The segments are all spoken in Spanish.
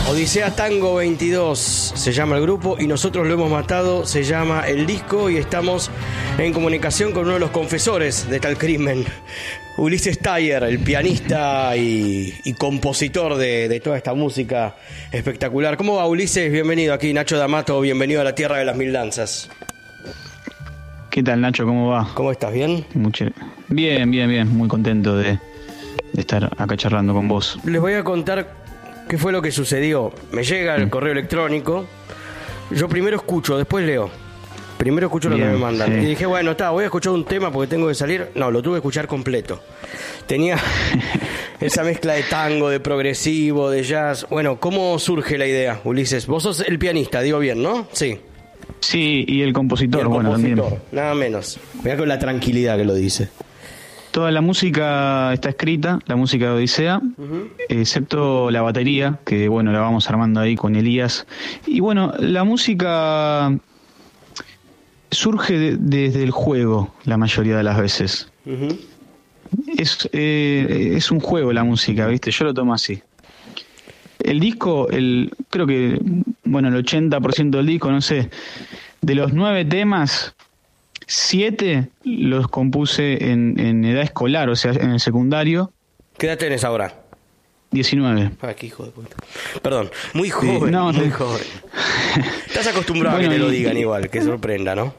Odisea Tango 22 se llama el grupo y nosotros lo hemos matado, se llama el disco y estamos en comunicación con uno de los confesores de tal crimen, Ulises Tayer, el pianista y compositor de toda esta música espectacular. ¿Cómo va, Ulises? Bienvenido aquí, Nacho D'Amato, bienvenido a la tierra de las mil danzas. ¿Qué tal, Nacho? ¿Cómo va? ¿Cómo estás? ¿Bien? Bien. Muy contento de estar acá charlando con vos. Les voy a contar qué fue lo que sucedió. Me llega el correo electrónico. Yo primero escucho, después leo. Primero escucho lo que me mandan. Sí. Y dije, bueno, voy a escuchar un tema porque tengo que salir. No, lo tuve que escuchar completo. Tenía esa mezcla de tango, de progresivo, de jazz. Bueno, ¿cómo surge la idea, Ulises? Vos sos el pianista, digo bien, ¿no? Sí. Sí, y el compositor, también. Nada menos. Mirá con la tranquilidad que lo dice. Toda la música está escrita, la música de Odisea, excepto la batería, que bueno, la vamos armando ahí con Elías. Y bueno, la música surge desde el juego, la mayoría de las veces. Es un juego la música, ¿viste? Yo lo tomo así. El disco, creo que, bueno, el 80% del disco, no sé, de los 9 temas, 7 los compuse en edad escolar, o sea, en el secundario. ¿Qué edad tenés ahora? 19. Ah, qué hijo de puta. Perdón, muy joven, sí, no, muy joven. Estás acostumbrado a que te lo digan igual, que sorprenda, ¿no?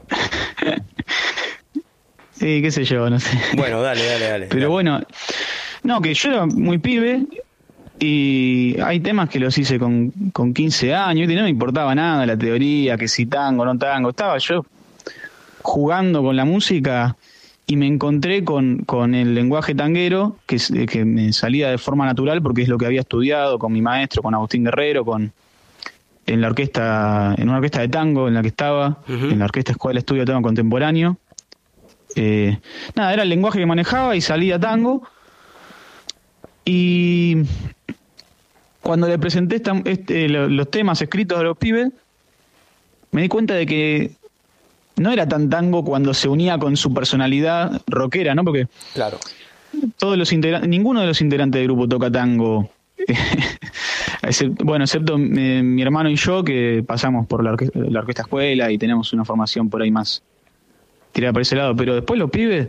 Sí, qué sé yo, no sé. Bueno, dale. Pero bueno, no, que yo era muy pibe y hay temas que los hice con 15 años y no me importaba nada la teoría, que si tango, no tango. Estaba yo jugando con la música y me encontré con el lenguaje tanguero que me salía de forma natural porque es lo que había estudiado con mi maestro, con Agustín Guerrero, en una orquesta de tango en la que estaba, en la Orquesta Escuela de Estudio de Tango Contemporáneo. Era el lenguaje que manejaba y salía tango. Y cuando le presenté los temas escritos a los pibes, me di cuenta de que no era tan tango cuando se unía con su personalidad rockera, ¿no? Porque claro, ninguno de los integrantes del grupo toca tango, excepto mi hermano y yo, que pasamos por la orquesta escuela y tenemos una formación por ahí más tirada por ese lado. Pero después los pibes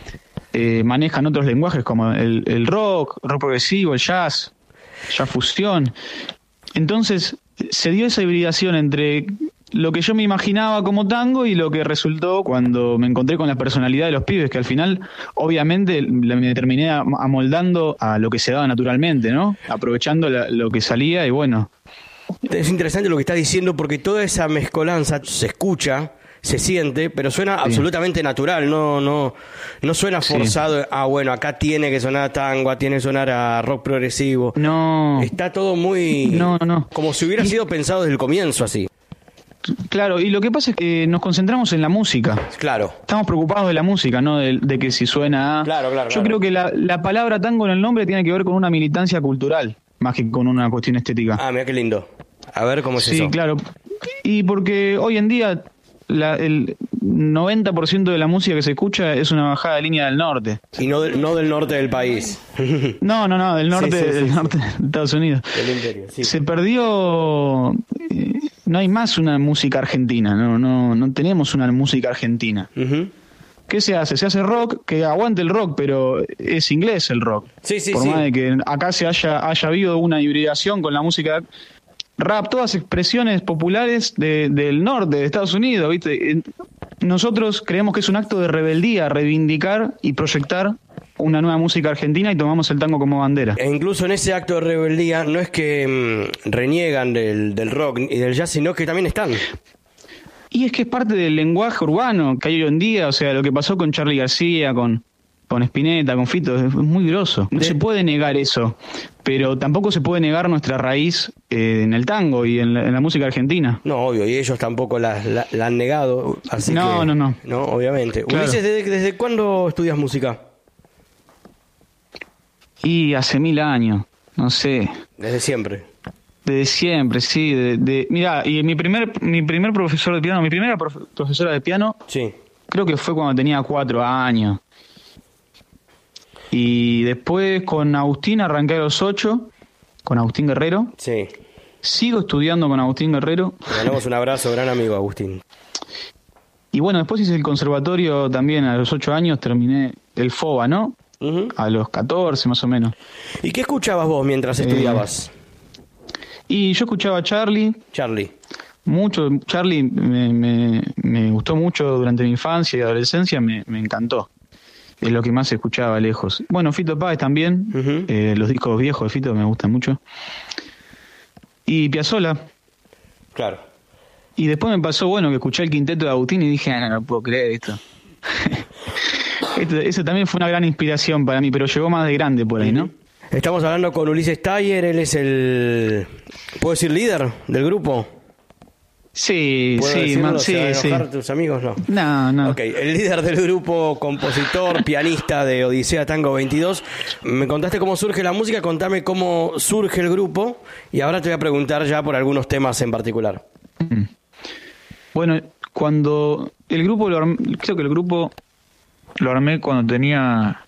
manejan otros lenguajes como el rock progresivo, el jazz fusión. Entonces se dio esa hibridación entre lo que yo me imaginaba como tango y lo que resultó cuando me encontré con la personalidad de los pibes, que al final obviamente me terminé amoldando a lo que se daba naturalmente, ¿no? Aprovechando lo que salía y bueno. Es interesante lo que estás diciendo porque toda esa mezcolanza se escucha, se siente, pero suena absolutamente natural, no suena forzado. Bueno, acá tiene que sonar a tango, tiene que sonar a rock progresivo. No. Está todo muy... No. Como si hubiera sido pensado desde el comienzo así. Claro, y lo que pasa es que nos concentramos en la música. Claro. Estamos preocupados de la música, no de que si suena a... Claro. Yo creo que la palabra tango en el nombre tiene que ver con una militancia cultural, más que con una cuestión estética. Ah, mira qué lindo. A ver cómo es eso. Sí, claro. Y porque hoy en día el 90% de la música que se escucha es una bajada de línea del norte. Y no del norte del país. No, del norte, del norte de Estados Unidos. Del interior, sí. Se perdió... no hay más una música argentina, no tenemos una música argentina. ¿Qué se hace? Se hace rock, que aguante el rock, pero es inglés el rock. Por más de que acá se haya habido una hibridación con la música rap, todas expresiones populares del norte de Estados Unidos, ¿viste? Nosotros creemos que es un acto de rebeldía reivindicar y proyectar una nueva música argentina y tomamos el tango como bandera. E incluso en ese acto de rebeldía no es que reniegan del rock y del jazz, sino que también están. Y es que es parte del lenguaje urbano que hay hoy en día, o sea, lo que pasó con Charly García, con Spinetta, con Fito, es muy groso. No se puede negar eso, pero tampoco se puede negar nuestra raíz en el tango y en la música argentina. No, obvio, y ellos tampoco la han negado, así no. No, obviamente. Claro. Ulises, ¿desde cuándo estudias música? Y hace 1000 años, no sé. Desde siempre. Desde siempre, sí. Mirá, y mi primer profesor de piano, mi primera profesora de piano, sí, creo que fue cuando tenía 4 años. Y después con Agustín arranqué a los 8, con Agustín Guerrero. Sí. Sigo estudiando con Agustín Guerrero. Le mandamos un abrazo, gran amigo Agustín. Y bueno, después hice el conservatorio también. A los 8 años terminé el FOBA, ¿no? Uh-huh. A los 14 más o menos. ¿Y qué escuchabas vos mientras estudiabas? Y yo escuchaba a Charlie. Mucho. Charlie me gustó mucho durante mi infancia y adolescencia, me encantó. Es lo que más escuchaba lejos. Bueno, Fito Páez también. Uh-huh. Los discos viejos de Fito me gustan mucho. Y Piazzolla. Claro. Y después me pasó, bueno, que escuché el quinteto de Agustín y dije, no puedo creer esto. Eso también fue una gran inspiración para mí, pero llegó más de grande por ahí, ¿no? Estamos hablando con Ulises Taller, él es el, ¿puedo decir líder del grupo? Sí. ¿Tus amigos? No. Ok, el líder del grupo, compositor, pianista de Odisea Tango 22. Me contaste cómo surge la música, contame cómo surge el grupo y ahora te voy a preguntar ya por algunos temas en particular. Bueno, cuando el grupo creo que el grupo lo armé cuando tenía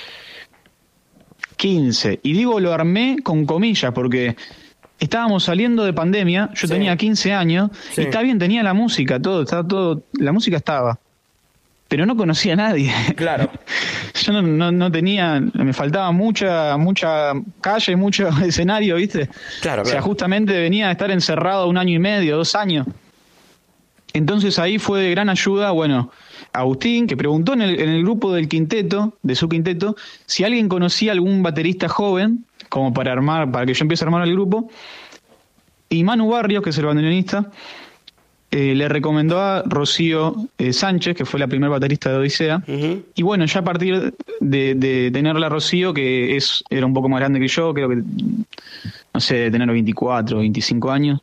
15. Y digo lo armé con comillas porque estábamos saliendo de pandemia, yo tenía 15 años, y está bien, tenía la música, todo, la música estaba, pero no conocía a nadie. Claro. Yo no tenía, me faltaba mucha calle, mucho escenario, ¿viste? Claro. O sea, justamente venía a estar encerrado 1 año y medio, 2 años. Entonces ahí fue de gran ayuda, bueno, Agustín, que preguntó en el grupo del quinteto, de su quinteto, si alguien conocía algún baterista joven, como para que yo empiece a armar el grupo. Y Manu Barrios, que es el bandoneonista, le recomendó a Rocío Sánchez, que fue la primera baterista de Odisea. Uh-huh. Y bueno, ya a partir de tenerla a Rocío, que era un poco más grande que yo, creo que, no sé, de tener 24, 25 años,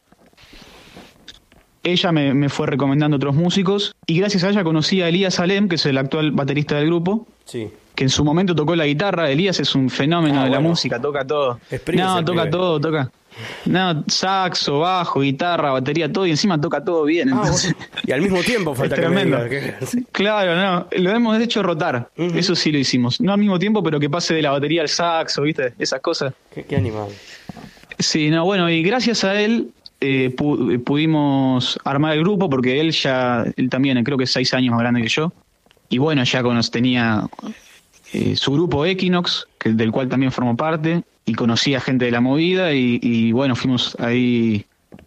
ella me fue recomendando otros músicos, y gracias a ella conocí a Elías Salem, que es el actual baterista del grupo. Sí. Que en su momento tocó la guitarra. Elías es un fenómeno de la música, toca todo. Toca todo. Saxo, bajo, guitarra, batería, todo, y encima toca todo bien. Entonces, y al mismo tiempo falta es tremendo. ¿Sí? Claro, lo hemos hecho rotar. Uh-huh. Eso sí lo hicimos. No al mismo tiempo, pero que pase de la batería al saxo, ¿viste? Esas cosas. Qué animal. Sí, bueno, y gracias a él pudimos armar el grupo, porque él también, creo que es 6 años más grande que yo. Y bueno, ya tenía su grupo Equinox, del cual también formó parte, y conocí a gente de la movida, y bueno, fuimos ahí.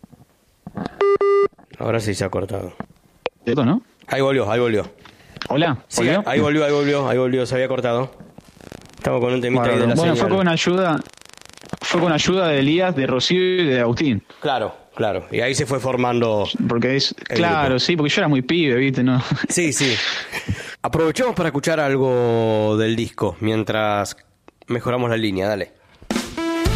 Ahora sí se ha cortado. ¿No? Ahí volvió. Hola. Sí, ahí volvió, se había cortado. Estamos con un temita ahí de la señal. Fue con ayuda de Elías, de Rocío y de Agustín. Claro, y ahí se fue formando. Porque claro, sí, porque yo era muy pibe, ¿viste? ¿No? Sí. Aprovechemos para escuchar algo del disco mientras mejoramos la línea, dale.